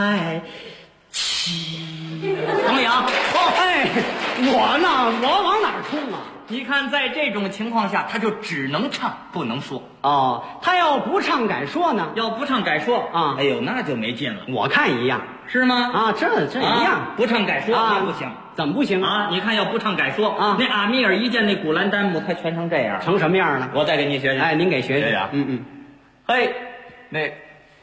哎， 冯阳， 哦，哎，我呢，我往哪儿冲啊？ 你看，在这种情况下，他就只能唱不能说。 哦，他要不唱改说呢？ 要不唱改说啊哎呦，那就没劲了， 我看一样是吗？ 啊，这一样， 不唱改说啊那不行怎么不行啊！你看，要不唱改说啊那阿米尔一见那古兰丹姆，他全成这样了。 成什么样了？ 我再给你学学。 哎，您给学学学啊。嘿，那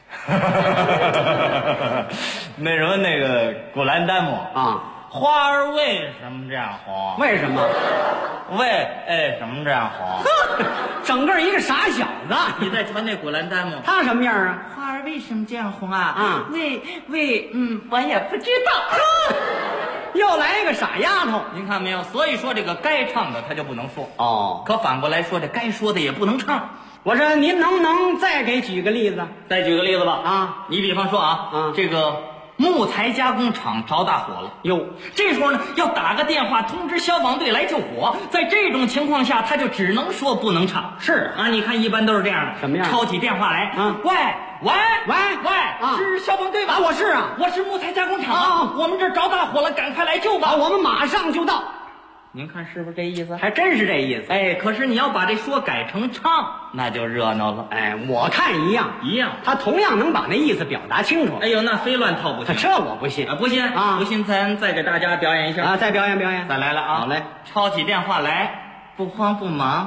那什么，那个古兰丹姆啊， 花儿为什么这样红？ 为什么？ 为什么这样红？ 整个一个傻小子。 你再瞧那古兰丹姆， 他什么样啊？ 花儿为什么这样红啊？ 啊我也不知道。 又来一个傻丫头。 您看没有？所以说这个该唱的他就不能说， 哦， 可反过来说，这该说的也不能唱。 我说您能不能再给举个例子？ 再举个例子吧， 啊， 你比方说啊这个木材加工厂着大火了， 哟， 这时候呢要打个电话通知消防队来救火，在这种情况下他就只能说不能唱。 是啊，你看一般都是这样的， 什么样抄起电话来，喂， 啊是消防队吧？ 啊我是啊我是木材加工厂啊我们这儿着大火了，赶快来救吧。 我们马上就到。 您看是不是这意思？ 还真是这意思。 哎，可是你要把这说改成唱，那就热闹了。 哎，我看一样， 一样。 他同样能把那意思表达清楚。 哎呦，那非乱套不行。 这我不信啊，不信啊不信，咱再给大家表演一下啊！再表演表演， 再来了啊！ 好嘞， 抄起电话来，不慌不忙。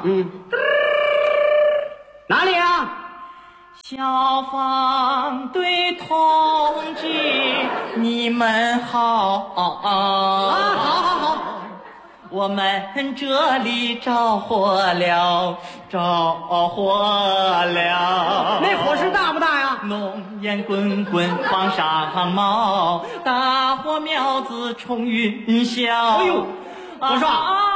哪里啊？ 消防队同志，你们好好， 我们这里着火了。 那火势大不大呀？ 浓烟滚滚往上冒，大火苗子冲云霄。 哎呦，我说